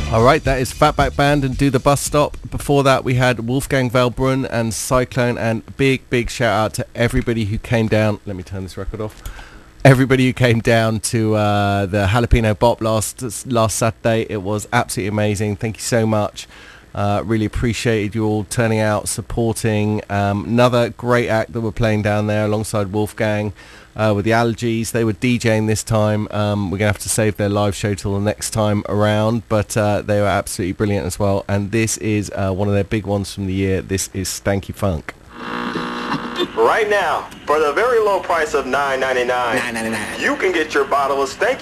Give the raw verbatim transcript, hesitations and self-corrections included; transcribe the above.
All right, that is Fatback Band and Do the Bus Stop. Before that, we had Wolfgang Valbrunn and Cyclone, and big, big shout out to everybody who came down. Let me turn this record off. Everybody who came down to uh, the Jalapeno Bop last last Saturday. It was absolutely amazing. Thank you so much. Uh, really appreciated you all turning out, supporting. Um, another great act that we're playing down there alongside Wolfgang. Uh, with the Allergies, they were DJing this time. Um, we're going to have to save their live show till the next time around, but uh, they were absolutely brilliant as well. And this is uh, one of their big ones from the year. This is Stanky Funk. Right now, for the very low price of nine ninety-nine, you can get your bottle of Stanky